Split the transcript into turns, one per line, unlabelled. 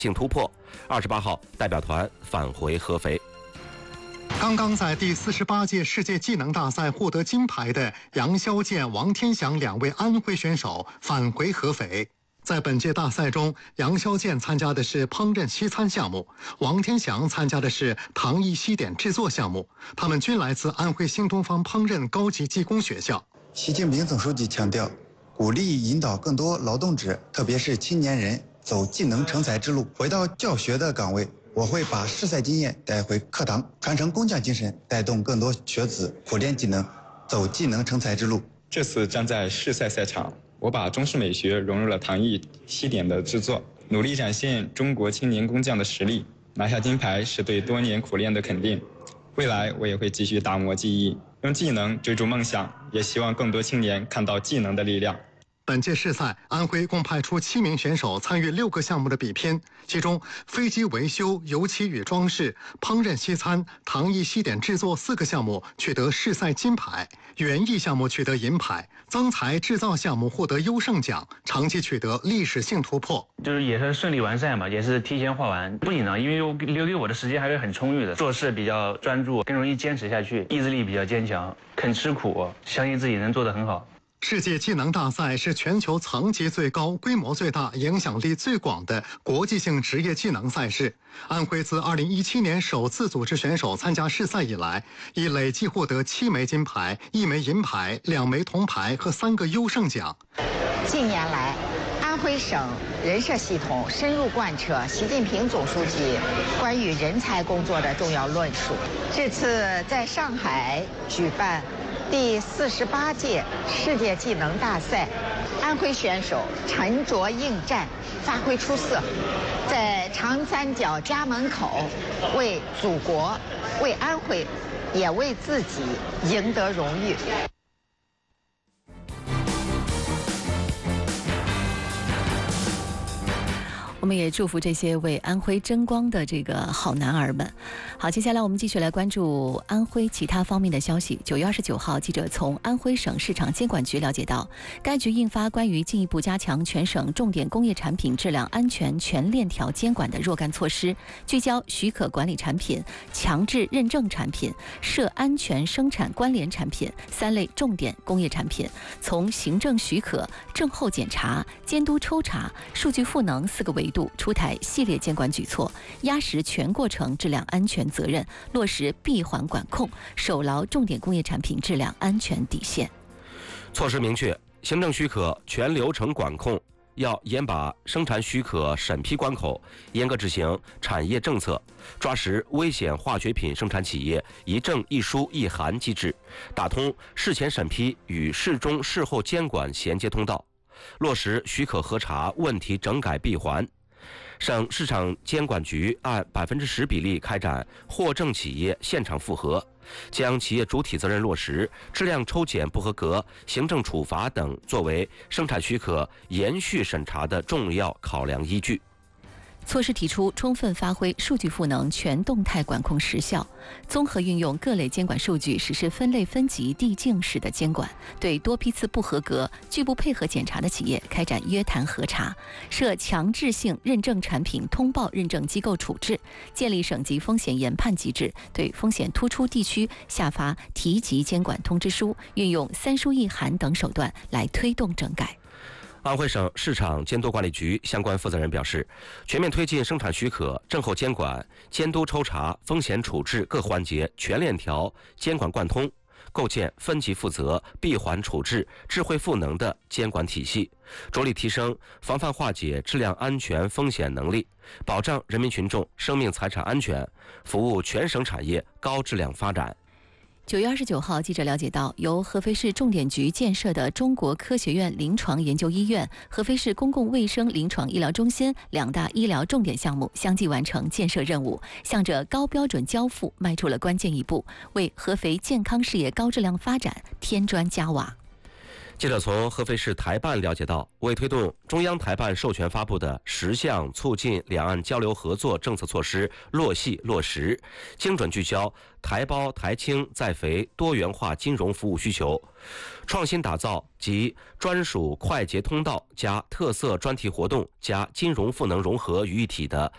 性突破。28号，代表团返回合肥。
刚刚在第48届世界技能大赛获得金牌的杨潇健、王天祥2位安徽选手返回合肥。在本届大赛中，杨潇健参加的是烹饪西餐项目，王天祥参加的是糖艺西点制作项目。他们均来自安徽新东方烹饪高级技工学校。
习近平总书记强调，鼓励引导更多劳动者，特别是青年人走技能成才之路。回到教学的岗位，我会把试赛经验带回课堂，传承工匠精神，带动更多学子苦练技能，走技能成才之路。
这次站在试赛赛场，我把中式美学融入了糖艺西点的制作，努力展现中国青年工匠的实力。拿下金牌是对多年苦练的肯定。未来我也会继续打磨技艺，用技能追逐梦想，也希望更多青年看到技能的力量。
本届试赛，安徽共派出7名选手参与6个项目的比拼，其中飞机维修、油漆与装饰、烹饪西餐、糖艺西点制作4个项目取得试赛金牌，园艺项目取得银牌，增材制造项目获得优胜奖，成绩取得历史性突破。
就是也是顺利完赛嘛，也是提前画完，不紧张，因为留给我的时间还是很充裕的，做事比较专注，更容易坚持下去，意志力比较坚强，肯吃苦，相信自己能做得很好。
世界技能大赛是全球层级最高、规模最大、影响力最广的国际性职业技能赛事。安徽自2017年首次组织选手参加试赛以来，已累计获得7枚金牌、1枚银牌、2枚铜牌和3个优胜奖。
近年来，安徽省人社系统深入贯彻习近平总书记关于人才工作的重要论述。这次在上海举办第48届世界技能大赛，安徽选手沉着应战，发挥出色，在长三角家门口为祖国、为安徽，也为自己赢得荣誉。
我们也祝福这些为安徽争光的这个好男儿们。好，接下来我们继续来关注安徽其他方面的消息。9月29号，记者从安徽省市场监管局了解到，该局印发关于进一步加强全省重点工业产品质量安全全链条监管的若干措施，聚焦许可管理产品、强制认证产品、涉安全生产关联产品3类重点工业产品，从行政许可、证后检查、监督抽查、数据赋能4个维度出台系列监管举措，压实全过程质量安全责任，落实闭环管控，守牢重点工业产品质量安全底线。
措施明确，行政许可全流程管控要严把生产许可审批关口，严格执行产业政策，抓实危险化学品生产企业一证一书一函机制，打通事前审批与事中事后监管衔接通道，落实许可核查问题整改闭环。省市场监管局按10%比例开展获证企业现场复核，将企业主体责任落实、质量抽检不合格、行政处罚等作为生产许可延续审查的重要考量依据。
措施提出，充分发挥数据赋能全动态管控实效，综合运用各类监管数据实施分类分级递进式的监管，对多批次不合格、拒不配合检查的企业开展约谈核查，设强制性认证产品通报认证机构处置，建立省级风险研判机制，对风险突出地区下发提级监管通知书，运用3书1函等手段来推动整改。
安徽省市场监督管理局相关负责人表示，全面推进生产许可、证后监管、监督抽查、风险处置各环节全链条监管贯通，构建分级负责、闭环处置、智慧赋能的监管体系，着力提升防范化解质量安全风险能力，保障人民群众生命财产安全，服务全省产业高质量发展。
9月29号，记者了解到，由合肥市重点局建设的中国科学院临床研究医院、合肥市公共卫生临床医疗中心2大医疗重点项目相继完成建设任务，向着高标准交付迈出了关键一步，为合肥健康事业高质量发展添砖加瓦。
记者从合肥市台办了解到，为推动中央台办授权发布的10项促进两岸交流合作政策措施落细落实，精准聚焦台胞台青在肥多元化金融服务需求，创新打造集专属快捷通道加特色专题活动加金融赋能融合于一体的